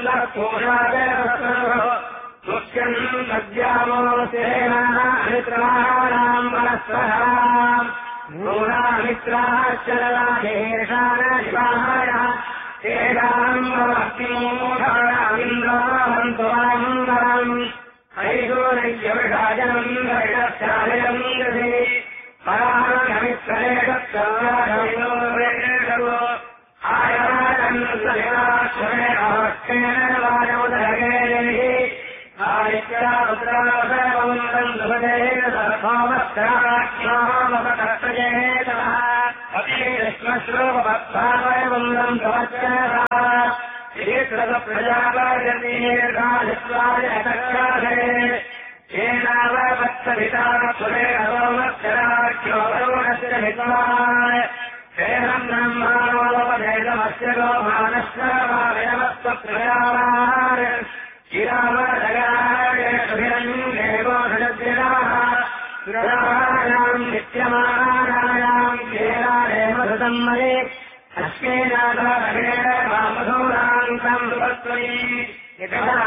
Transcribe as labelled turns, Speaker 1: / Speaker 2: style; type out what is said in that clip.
Speaker 1: मुख्यम् नद्यामोऽस्तेनामित्राणाम् परस्पराम् नूनामित्राश्चरवादेशानशिवाय तेषाम् भवक्तिमूढाणामिन्द्रामन्तवामङ्गलम् हरिशोनैत्यविषाजनम् हरिणश्चालयम् दधि पराणमित्रेषत्सर्वादयोरेषो आयवानन्दविनाश्वरेणावक्षेण वायोदयगेः आदित्यारुद्रावसरवन्दम् दुभदेन सर्वमस्त्राख्यामपकर्तयेतः अतिश्मश्रूपभक्तावयवन्दम् प्रवचनः श्रीकृतप्रजापतिर्गाधित्वाय तक्षाधे येनावपत्सविता सुरेणोमक्षराख्योऽवरुणस्य हितवान् तेनम् ब्रह्माणोपदेशमस्य गोमानश्वरमाविनमस्त्वप्रजावान् गिरावरगारेषुभिरन्देवोषजद्विराः नित्यमानायाम् केरादेव धृतन्मये अस्मेनाथेन वामधूरान्तम् सुभत्वयि